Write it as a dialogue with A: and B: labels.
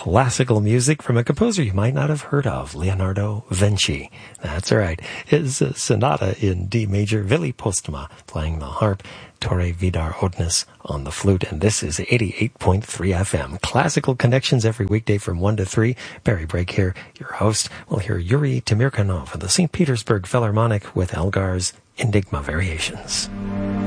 A: classical music from a composer you might not have heard of, Leonardo Vinci. That's right. His sonata in D major, Vili Postma playing the harp, Torre Vidar Odness on the flute, and this is 88.3 FM. Classical Connections every weekday from 1 to 3. Barry Brake here, your host. We'll hear Yuri Temirkanov of the St. Petersburg Philharmonic with Elgar's Enigma Variations.